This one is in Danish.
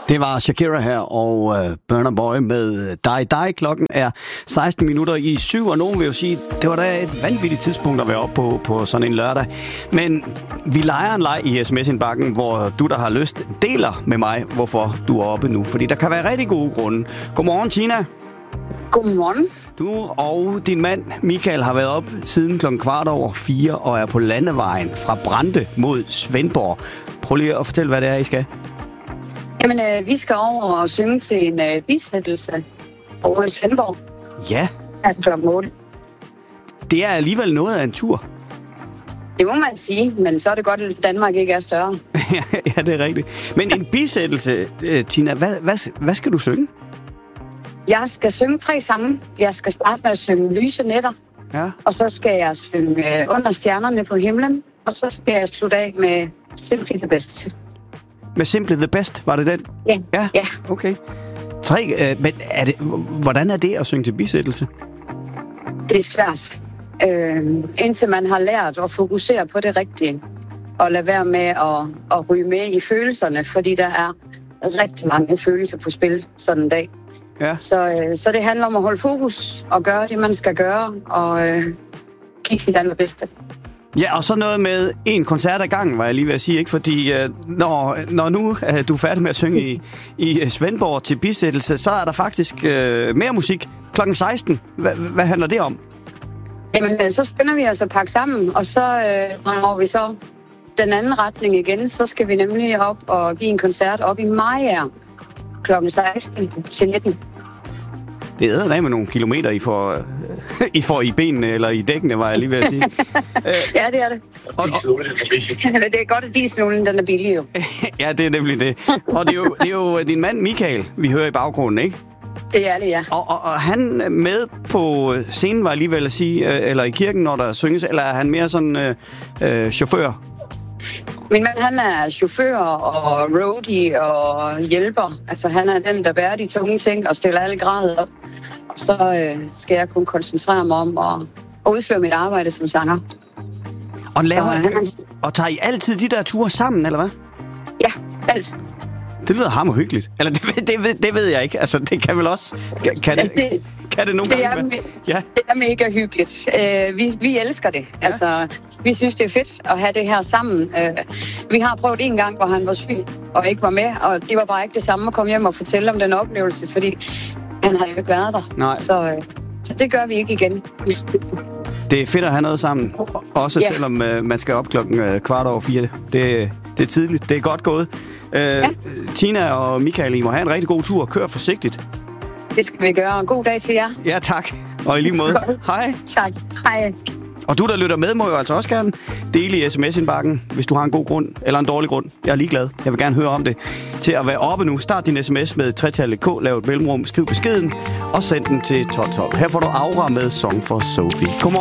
Det var Shakira her og Burna Boy med Die. Klokken er 7:16, og nogen vil jo sige, det var da et vanvittigt tidspunkt at være oppe på sådan en lørdag. Men vi leger en leg i sms-indbakken, hvor du, der har lyst, deler med mig, hvorfor du er oppe nu. Fordi der kan være rigtig gode grunde. Godmorgen, Tina. Godmorgen. Du og din mand Michael har været op siden 4:15 og er på landevejen fra Brande mod Svendborg. Prøv lige at fortælle, hvad det er, I skal. Jamen, vi skal over og synge til en bisættelse over i Svendborg. Ja. Her klokken 8. Det er alligevel noget af en tur. Det må man sige, men så er det godt, at Danmark ikke er større. Ja, det er rigtigt. Men en bisættelse, Tina, hvad skal du synge? Jeg skal synge 3 sange. Jeg skal starte med at synge Lyse Nætter. Ja. Og så skal jeg synge Under Stjernerne på Himlen. Og så skal jeg slutte af med Simply the Best. Med Simply the Best, var det den? Ja. Ja, okay. 3, men hvordan er det at synge til bisættelse? Det er svært. Indtil man har lært at fokusere på det rigtige. Og lade være med at ryge med i følelserne, fordi der er rigtig mange følelser på spil sådan en dag. Ja. Så det handler om at holde fokus og gøre det, man skal gøre, og kigge sit allerbedste. Ja, og så noget med en koncert ad gangen, var jeg lige ved at sige, ikke? Fordi når nu du er færdig med at synge i Svendborg til bisættelse, så er der faktisk mere musik klokken 16. Hvad handler det om? Jamen, så skynder vi os at pakke sammen, og så når vi så den anden retning igen, så skal vi nemlig op og give en koncert op i Mariager klokken 16 til 19. Det æder da med nogle kilometer, I får i benene eller i dækkene, var jeg lige ved at sige. Ja, det er det. Det er godt, at dieselolien, den er billig jo. Ja, det er nemlig det. Og det er jo din mand Michael, vi hører i baggrunden, ikke? Det er det, ja. Og han er med på scenen, var jeg lige ved at sige, eller i kirken, når der synges, eller er han mere sådan chauffør? Min mand, han er chauffør og roadie og hjælper. Altså, han er den, der bærer de tunge ting og stiller alle grader op. Og så skal jeg kunne koncentrere mig om at udføre mit arbejde som sanger. Og tager I altid de der ture sammen, eller hvad? Ja, altid. Det lyder hammerhyggeligt. Eller det ved jeg ikke. Altså, det kan vel også... Kan det nogle gange? Ja. Det er mega hyggeligt. Vi elsker det. Ja. Altså, vi synes, det er fedt at have det her sammen. Vi har prøvet en gang, hvor han var syg og ikke var med, og det var bare ikke det samme at komme hjem og fortælle om den oplevelse, fordi han har jo ikke været der. Nej. Så det gør vi ikke igen. Det er fedt at have noget sammen, også selvom man skal op klokken 4:15. Det er tidligt. Det er godt gået. Tina og Michael, I må have en rigtig god tur. Kør forsigtigt. Det skal vi gøre. God dag til jer. Ja, tak. Og i lige måde. Hej. Tak. Hej. Og du, der lytter med, må jo altså også gerne dele i sms-indbakken, hvis du har en god grund eller en dårlig grund. Jeg er ligeglad. Jeg vil gerne høre om det. Til at være oppe nu, start din sms med 3-tallet K, lav et mellemrum, skriv beskeden og send den til 1212. Her får du Aura med Song for Sophie. Godmorgen.